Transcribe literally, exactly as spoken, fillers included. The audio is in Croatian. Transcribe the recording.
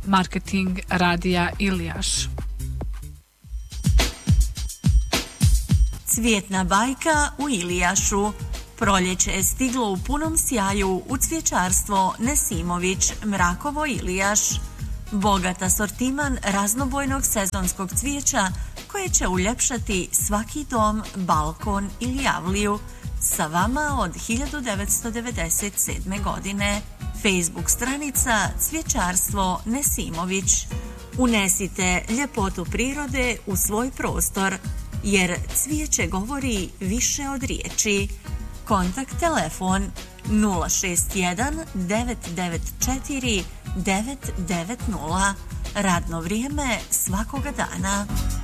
Marketing radija Ilijaš. Cvjetna bajka u Ilijašu. Proljeće je stiglo u punom sjaju u cvjećarstvo Nesimović, Mrakovo, Ilijaš. Bogat asortiman raznobojnog sezonskog cvijeća koje će uljepšati svaki dom, balkon ili javliju. Sa vama od hiljadu devetsto devedeset sedme. godine. Facebook stranica Cvjećarstvo Nesimović. Unesite ljepotu prirode u svoj prostor, jer cvijeće govori više od riječi. Kontakt telefon nula šest jedan devet devet četiri devet devet nula. Radno vrijeme svakoga dana.